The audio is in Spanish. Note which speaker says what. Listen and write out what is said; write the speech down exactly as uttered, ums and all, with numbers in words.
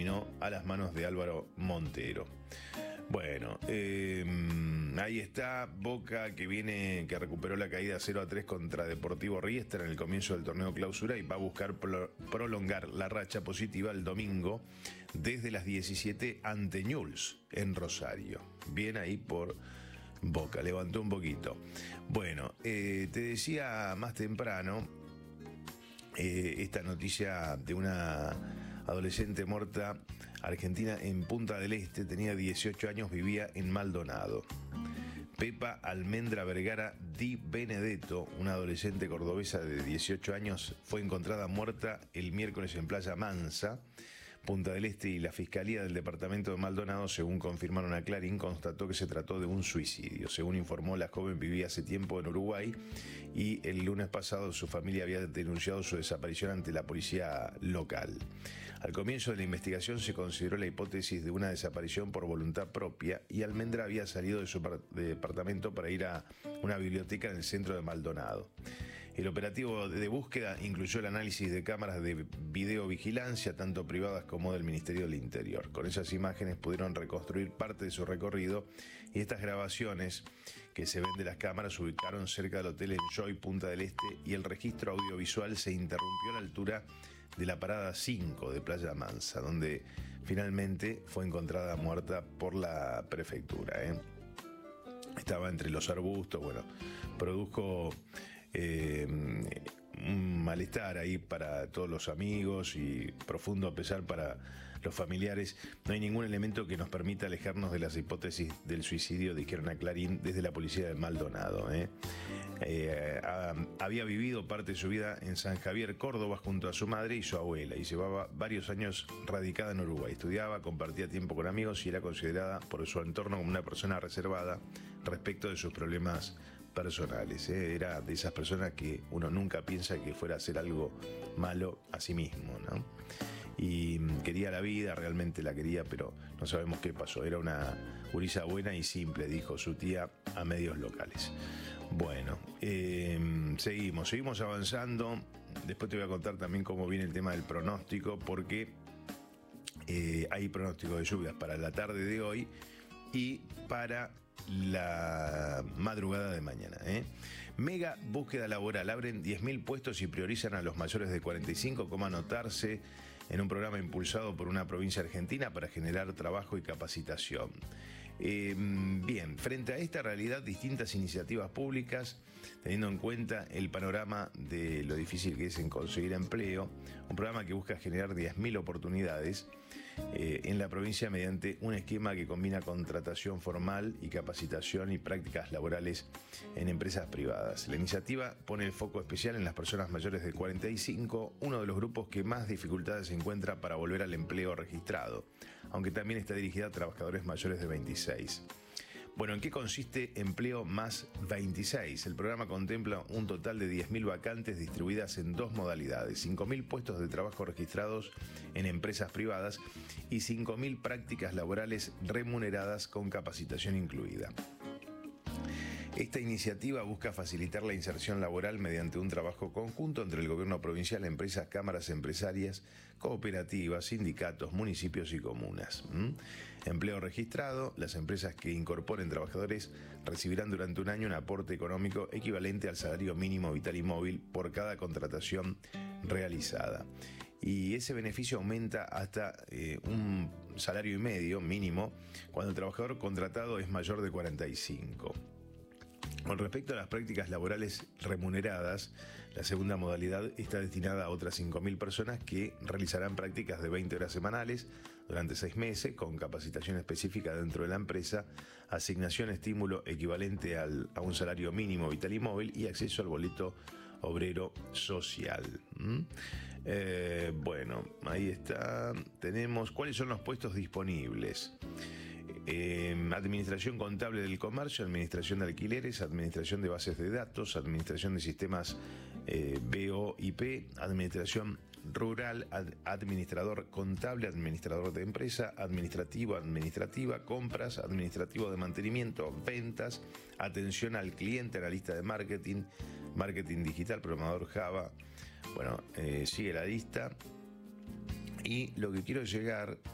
Speaker 1: terminó a las manos de Álvaro Montero. Bueno, eh, ahí está Boca, que viene, que recuperó la caída cero a tres contra Deportivo Riestra en el comienzo del torneo clausura y va a buscar pro, prolongar la racha positiva el domingo desde las diecisiete ante Newell's en Rosario. Bien ahí por Boca, levantó un poquito. Bueno, eh, te decía más temprano eh, esta noticia de una adolescente muerta argentina en Punta del Este, tenía dieciocho años, vivía en Maldonado. Pepa Almendra Vergara Di Benedetto, una adolescente cordobesa de dieciocho años, fue encontrada muerta el miércoles en Playa Mansa, Punta del Este, y la Fiscalía del Departamento de Maldonado, según confirmaron a Clarín, constató que se trató de un suicidio. Según informó, la joven vivía hace tiempo en Uruguay y el lunes pasado su familia había denunciado su desaparición ante la policía local. Al comienzo de la investigación se consideró la hipótesis de una desaparición por voluntad propia y Almendra había salido de su departamento para ir a una biblioteca en el centro de Maldonado. El operativo de búsqueda incluyó el análisis de cámaras de videovigilancia, tanto privadas como del Ministerio del Interior. Con esas imágenes pudieron reconstruir parte de su recorrido y estas grabaciones que se ven de las cámaras se ubicaron cerca del Hotel Enjoy Punta del Este y el registro audiovisual se interrumpió a la altura de la parada cinco de Playa Mansa, donde finalmente fue encontrada muerta por la prefectura, ¿eh? Estaba entre los arbustos, bueno, produjo Eh, un malestar ahí para todos los amigos y profundo pesar para los familiares. No hay ningún elemento que nos permita alejarnos de las hipótesis del suicidio, dijeron a Clarín desde la policía de Maldonado. ¿eh? Eh, a, había vivido parte de su vida en San Javier, Córdoba, junto a su madre y su abuela, y llevaba varios años radicada en Uruguay. Estudiaba, compartía tiempo con amigos y era considerada por su entorno como una persona reservada respecto de sus problemas personales. ¿eh? Era de esas personas que uno nunca piensa que fuera a hacer algo malo a sí mismo, ¿no? Y quería la vida, realmente la quería, pero no sabemos qué pasó. Era una gurisa buena y simple, dijo su tía a medios locales. Bueno, eh, seguimos, seguimos avanzando. Después te voy a contar también cómo viene el tema del pronóstico, porque eh, hay pronóstico de lluvias para la tarde de hoy y para la madrugada de mañana. ¿eh? Mega búsqueda laboral. Abren diez mil puestos y priorizan a los mayores de cuarenta y cinco. Cómo anotarse en un programa impulsado por una provincia argentina para generar trabajo y capacitación. Eh, bien, frente a esta realidad, distintas iniciativas públicas, teniendo en cuenta el panorama de lo difícil que es en conseguir empleo, un programa que busca generar diez mil oportunidades eh, en la provincia mediante un esquema que combina contratación formal y capacitación y prácticas laborales en empresas privadas. La iniciativa pone el foco especial en las personas mayores de cuarenta y cinco, uno de los grupos que más dificultades encuentra para volver al empleo registrado, aunque también está dirigida a trabajadores mayores de veintiséis. Bueno, ¿en qué consiste Empleo Más veintiséis? El programa contempla un total de diez mil vacantes distribuidas en dos modalidades, cinco mil puestos de trabajo registrados en empresas privadas y cinco mil prácticas laborales remuneradas con capacitación incluida. Esta iniciativa busca facilitar la inserción laboral mediante un trabajo conjunto entre el gobierno provincial, empresas, cámaras empresarias, cooperativas, sindicatos, municipios y comunas. ¿Mm? Empleo registrado. Las empresas que incorporen trabajadores recibirán durante un año un aporte económico equivalente al salario mínimo vital y móvil por cada contratación realizada. Y ese beneficio aumenta hasta eh, un salario y medio mínimo cuando el trabajador contratado es mayor de cuarenta y cinco. Con respecto a las prácticas laborales remuneradas, la segunda modalidad está destinada a otras cinco mil personas que realizarán prácticas de veinte horas semanales durante seis meses con capacitación específica dentro de la empresa, asignación estímulo equivalente al, a un salario mínimo vital y móvil y acceso al boleto obrero social. ¿Mm? Eh, bueno, ahí está. Tenemos cuáles son los puestos disponibles. Eh, administración contable del comercio, administración de alquileres, administración de bases de datos, administración de sistemas eh, B O I P, administración rural, ad, administrador contable, administrador de empresa, administrativo, administrativa, compras, administrativo de mantenimiento, ventas, atención al cliente, analista de marketing, marketing digital, programador Java. Bueno, eh, sigue la lista. Y lo que quiero llegar